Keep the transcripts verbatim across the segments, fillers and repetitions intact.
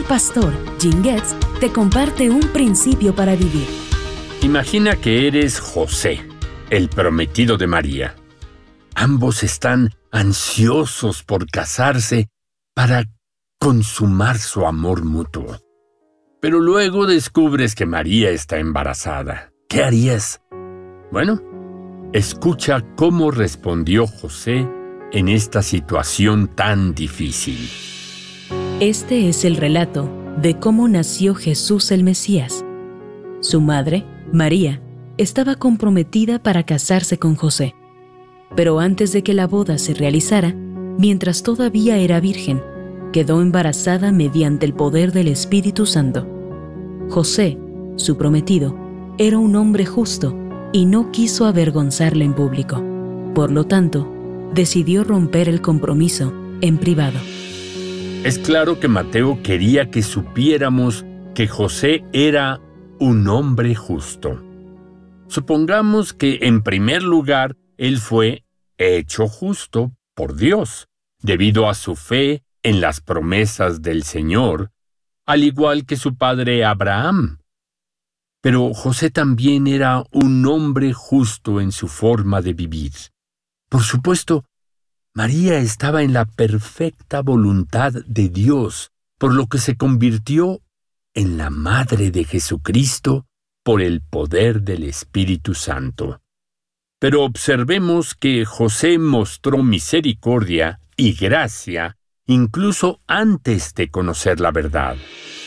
pastor, Jim Getz, te comparte un principio para vivir. Imagina que eres José, el prometido de María. Ambos están ansiosos por casarse para consumar su amor mutuo. Pero luego descubres que María está embarazada. ¿Qué harías? Bueno, escucha cómo respondió José en esta situación tan difícil. Este es el relato de cómo nació Jesús el Mesías. Su madre, María, estaba comprometida para casarse con José. Pero antes de que la boda se realizara, mientras todavía era virgen, quedó embarazada mediante el poder del Espíritu Santo. José, su prometido, era un hombre justo y no quiso avergonzarla en público. Por lo tanto, decidió romper el compromiso en privado. Es claro que Mateo quería que supiéramos que José era un hombre justo. Supongamos que, en primer lugar, él fue hecho justo por Dios, debido a su fe en las promesas del Señor, al igual que su padre Abraham. Pero José también era un hombre justo en su forma de vivir. Por supuesto, María estaba en la perfecta voluntad de Dios, por lo que se convirtió en la madre de Jesucristo por el poder del Espíritu Santo. Pero observemos que José mostró misericordia y gracia incluso antes de conocer la verdad.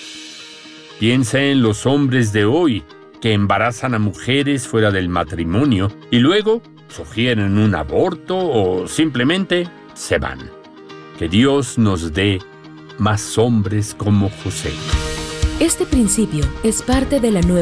Piensa en los hombres de hoy que embarazan a mujeres fuera del matrimonio y luego sugieren un aborto o simplemente se van. Que Dios nos dé más hombres como José. Este principio es parte de la nueva